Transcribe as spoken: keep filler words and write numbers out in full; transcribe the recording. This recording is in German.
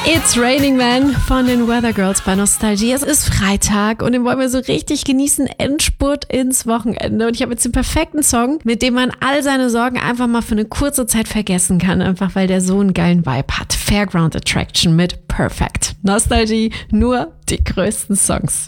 It's Raining Man von den Weather Girls bei Nostalgie. Es ist Freitag und den wollen wir so richtig genießen. Endspurt ins Wochenende. Und ich habe jetzt den perfekten Song, mit dem man all seine Sorgen einfach mal für eine kurze Zeit vergessen kann. Einfach weil der so einen geilen Vibe hat. Fairground Attraction mit Perfect. Nostalgie, nur die größten Songs.